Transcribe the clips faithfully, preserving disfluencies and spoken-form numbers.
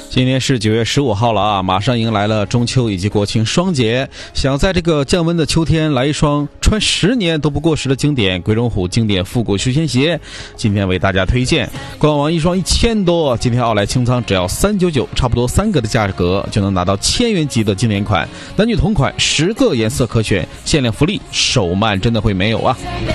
今天是九月十五号了啊，马上迎来了中秋以及国庆双节，想在这个降温的秋天来一双穿十年都不过时的经典鬼冢虎经典复古休闲鞋，今天为大家推荐。官网一双一千多，今天奥莱清仓只要三九九，差不多三个的价格就能拿到千元级的经典款，男女同款，十个颜色可选，限量福利，手慢真的会没有啊。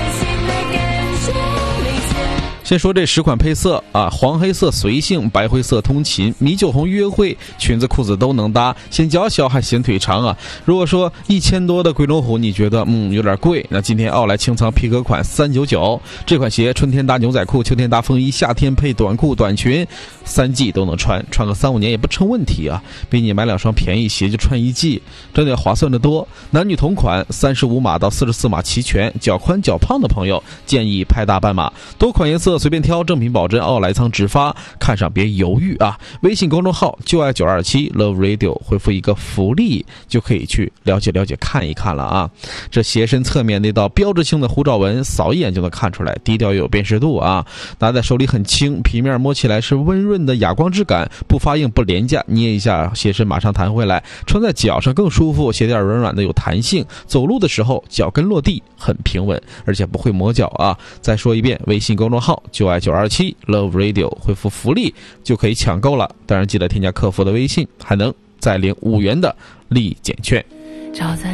先说这十款配色啊，黄黑色随性，白灰色通勤，米酒红约会，裙子裤子都能搭，显脚小还显腿长啊。如果说一千多的鬼冢虎你觉得嗯有点贵，那今天奥莱清仓皮革款三九九，这款鞋春天搭牛仔裤，秋天搭风衣，夏天配短裤短裙，三季都能穿，穿个三五年也不成问题啊。比你买两双便宜鞋就穿一季，真的要划算得多。男女同款，三十五码到四十四码齐全，脚宽脚胖的朋友建议拍大半码，多款颜色随便挑，正品保真，奥莱仓直发，看上别犹豫啊！微信公众号就爱九二七 Love Radio 回复一个福利，就可以去了解了解看一看了啊！这鞋身侧面那道标志性的护照纹，扫一眼就能看出来，低调又有辨识度啊！拿在手里很轻，皮面摸起来是温润的哑光质感，不发硬不廉价，捏一下鞋身马上弹回来，穿在脚上更舒服，鞋垫软软的有弹性，走路的时候脚跟落地很平稳，而且不会磨脚啊！再说一遍，微信公众号就爱九二七 Love Radio 回复福利就可以抢购了，当然记得添加客服的微信，还能再领五元的立减券。